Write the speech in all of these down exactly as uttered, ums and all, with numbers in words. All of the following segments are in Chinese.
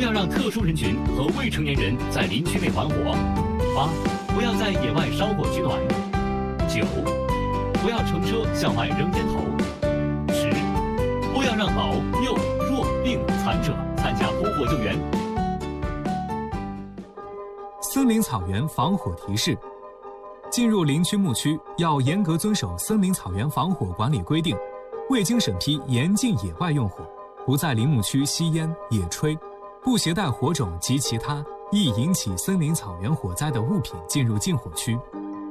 要让特殊人群和未成年人在林区内玩火。八、不要在野外烧火取暖。九、不要乘车向外扔烟头。十、不要让老、幼、弱、病、残者参加扑火救援。 森林草原防火提示：进入林区牧区要严格遵守森林草原防火管理规定，未经审批严禁野外用火，不在林牧区吸烟、野炊，不携带火种及其他易引起森林草原火灾的物品进入禁火区。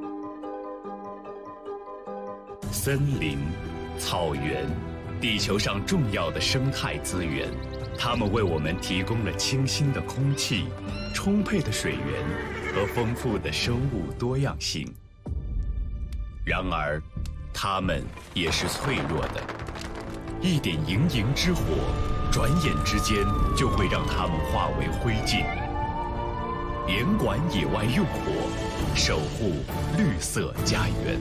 森林、草原，地球上重要的生态资源，它们为我们提供了清新的空气、充沛的水源和丰富的生物多样性。然而，它们也是脆弱的，一点营营之火，转眼之间就会让它们化为灰烬。严管野外用火，守护绿色家园。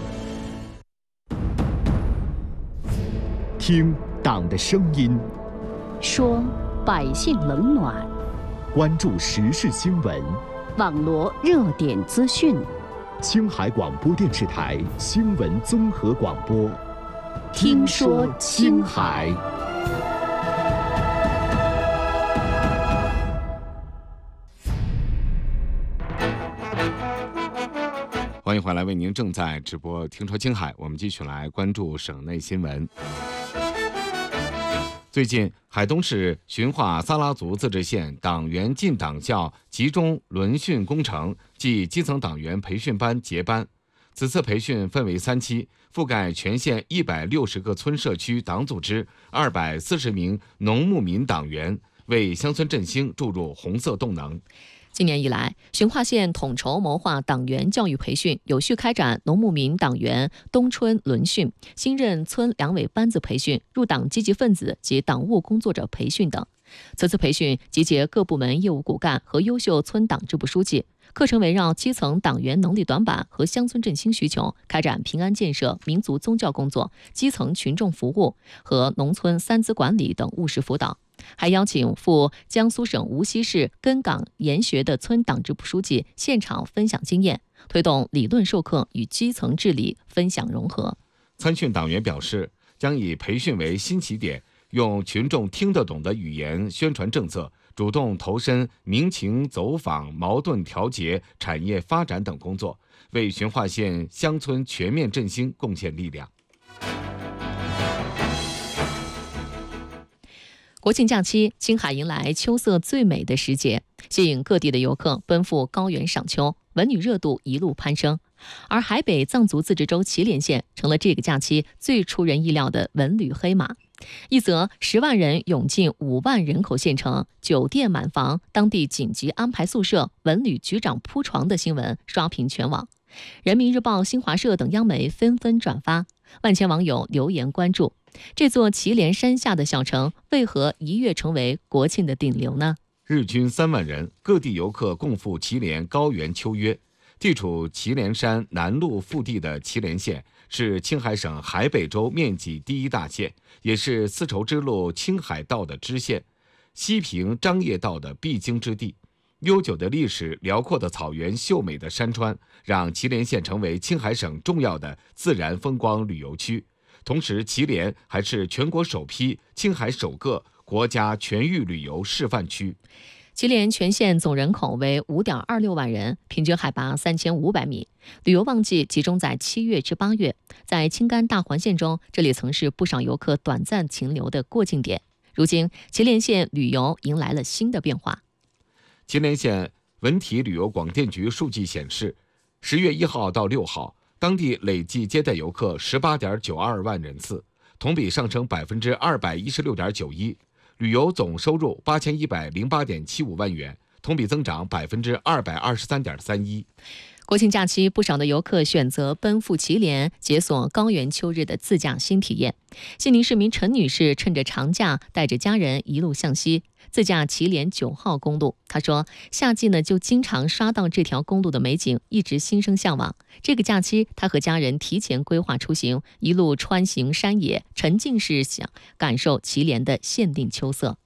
听党的声音， 说百姓冷暖， 关注时事新闻， 网罗热点资讯。 青海广播电视台新闻综合广播， 听说青海。 欢迎回来，为您正在直播听说青海，我们继续来关注省内新闻。最近，海东市循化撒拉族自治县党员进党校集中轮训工程暨基层党员培训班结班。此次培训分为三期，覆盖全县一百六十个村社区党组织，二百四十名农牧民党员，为乡村振兴注入红色动能。 今年以来，循化县统筹谋划党员教育培训，有序开展农牧民党员冬春轮训、新任村两委班子培训、入党积极分子及党务工作者培训等。此次培训集结各部门业务骨干和优秀村党支部书记，课程围绕基层党员能力短板和乡村振兴需求，开展平安建设、民族宗教工作、基层群众服务和农村三资管理等务实辅导。还邀请赴江苏省无锡市根岗研学的村党支部书记现场分享经验，推动理论授课与基层治理分享融合。 参训党员表示，将以培训为新起点，用群众听得懂的语言宣传政策，主动投身民情走访、矛盾调节、产业发展等工作，为循化县乡村全面振兴贡献力量。 国庆假期，青海迎来秋色最美的时节，吸引各地的游客奔赴高原赏秋，文旅热度一路攀升。而海北藏族自治州祁连县成了这个假期最出人意料的文旅黑马。一则十万人涌进五万人口县城，酒店满房，当地紧急安排宿舍，文旅局长铺床的新闻刷屏全网。人民日报、新华社等央媒纷纷转发，万千网友留言关注。这座祁连山下的小城为何一跃成为国庆的顶流呢？ 日均三万人，各地游客共赴祁连高原秋约。地处祁连山南麓腹地的祁连县是青海省海北州面积第一大县，也是丝绸之路青海道的支线，西平张掖道的必经之地。悠久的历史、辽阔的草原、秀美的山川，让祁连县成为青海省重要的自然风光旅游区。同时，祁连还是全国首批、青海首个国家全域旅游示范区。 祁连全县总人口为 五点二六万人，平均海拔三千五百米。旅游旺季集中在七月至八月，在青甘大环线中，这里曾是不少游客短暂停留的过境点。如今，祁连县旅游迎来了新的变化。 祁连县文体旅游广电局数据显示，十月一号到六号，当地累计接待游客 十八点九二万人次，同比上升 百分之二百一十六点九一。旅游总收入八千一百零八点七五万元，同比增长 百分之二百二十三点三一。 国庆假期，不少的游客选择奔赴祁连，解锁高原秋日的自驾新体验。西宁市民陈女士趁着长假，带着家人一路向西，自驾祁连九号公路。她说，夏季呢就经常刷到这条公路的美景，一直心生向往。这个假期，她和家人提前规划出行，一路穿行山野，沉浸式想感受祁连的限定秋色。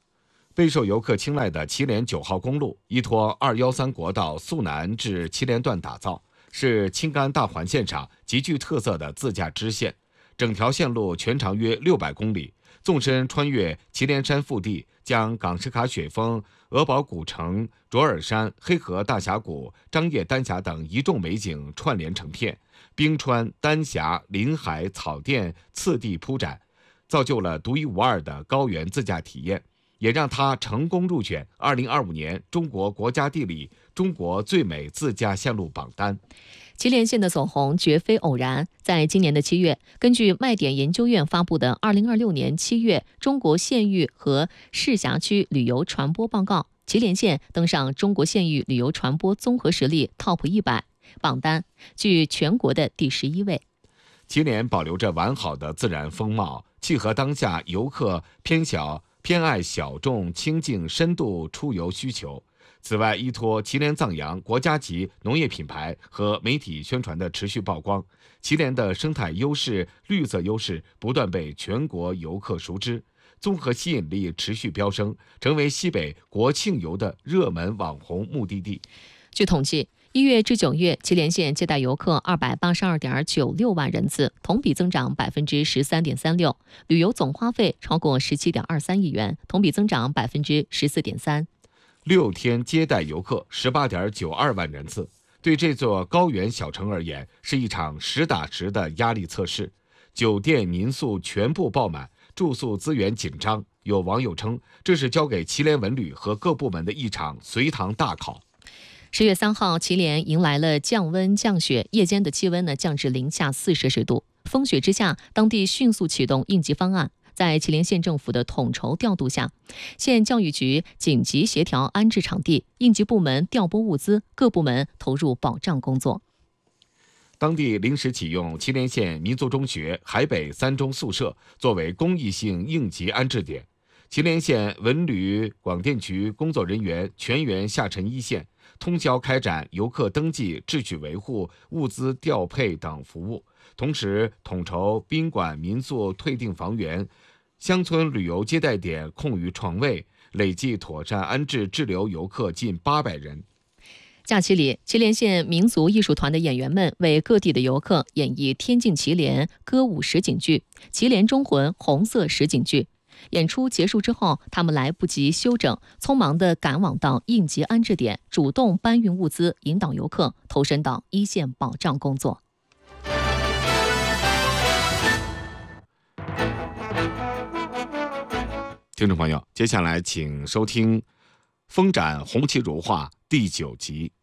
备受游客青睐的祁连九号公路依托二一三国道肃南至祁连段打造，是青甘大环线上极具特色的自驾支线。整条线路全长约六百公里，纵深穿越祁连山腹地，将冈什卡雪峰、鹅堡古城、卓尔山、黑河大峡谷、张掖丹霞等一众美景串联成片，冰川、丹霞、林海、草甸次第铺展，造就了独一无二的高原自驾体验，也让它成功入选二零二五年中国国家地理中国最美自驾线路榜单。 祁连县的走红绝非偶然。在今年的七月，根据麦点研究院发布的二零二六年七月中国县域和市辖区旅游传播报告，祁连县登上中国县域旅游传播综合实力 Top 一百榜单，居全国的第十一位。 祁连保留着完好的自然风貌，契合当下游客偏小偏爱小众、清静、深度出游需求。此外，依托祁连藏羊国家级农业品牌和媒体宣传的持续曝光，祁连的生态优势、绿色优势不断被全国游客熟知，综合吸引力持续飙升，成为西北国庆游的热门网红目的地。 据统计，一月至九月，祁连县接待游客二百八十二点九六万人次，同比增长百分之十三点三六，旅游总花费超过十七点二三亿元，同比增长百分之十四点三。 六天接待游客十八点九二万人次，对这座高原小城而言是一场实打实的压力测试。酒店民宿全部爆满，住宿资源紧张。有网友称，这是交给祁连文旅和各部门的一场随堂大考。 十月三号，祁连迎来了降温降雪，夜间的气温呢降至零下四摄氏度。风雪之下，当地迅速启动应急方案。在祁连县政府的统筹调度下，县教育局紧急协调安置场地，应急部门调拨物资，各部门投入保障工作。 当地临时启用祁连县民族中学海北三中宿舍作为公益性应急安置点。祁连县文旅广电局工作人员全员下沉一线，通宵开展游客登记、秩序维护、物资调配等服务，同时统筹宾馆、民宿退订房源、乡村旅游接待点空余床位，累计妥善安置滞留游客近八百人。 假期里，祁连县民族艺术团的演员们为各地的游客演绎天境祁连歌舞实景剧、祁连忠魂红色实景剧。演出结束之后，他们来不及休整，匆忙地赶往到应急安置点，主动搬运物资，引导游客投身到一线保障工作。 听众朋友，接下来请收听《风展红旗如画》第九集。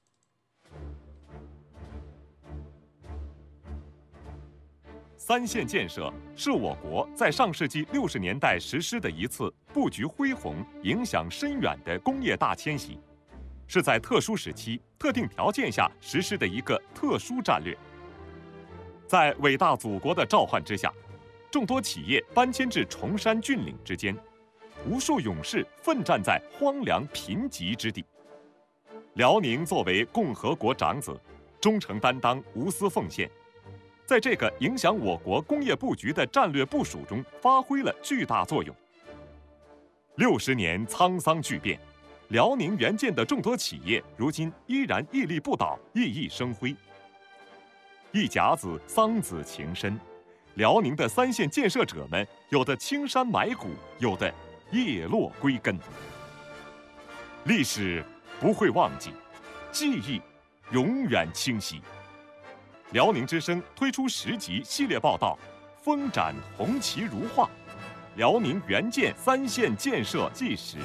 三线建设是我国在上世纪六十年代实施的一次布局恢宏、影响深远的工业大迁徙，是在特殊时期、特定条件下实施的一个特殊战略。在伟大祖国的召唤之下，众多企业搬迁至崇山峻岭之间，无数勇士奋战在荒凉贫瘠之地。辽宁作为共和国长子，忠诚担当、无私奉献，在这个影响我国工业布局的战略部署中发挥了巨大作用。六十年沧桑巨变，辽宁援建的众多企业如今依然屹立不倒、熠熠生辉。一甲子桑梓情深，辽宁的三线建设者们，有的青山埋骨，有的叶落归根。历史不会忘记，记忆永远清晰。辽宁之声推出十集系列报道《风展红旗如画》，辽宁援建三线建设纪实。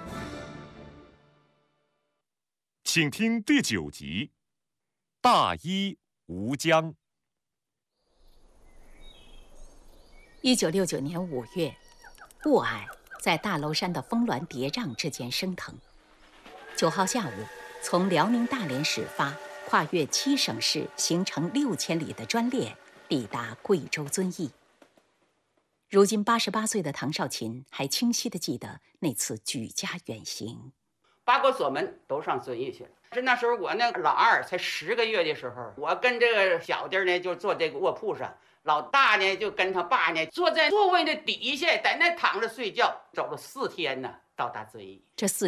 请听第九集《大伊吴江》。 一九六九年五月，雾霭在大娄山的峰峦叠嶂之间升腾。九号下午，从辽宁大连始发，跨越七省市，行程六千里的专列抵达贵州遵义。如今八十八岁的唐少琴还清晰地记得那次举家远行。 八个所门都上遵义去了。是那时候我那老二才十个月的时候，我跟这个小弟呢就坐这个卧铺上， 老大呢就跟他爸呢坐在座位的底下，在那躺着睡觉，走了四天呢，到达遵义。 这四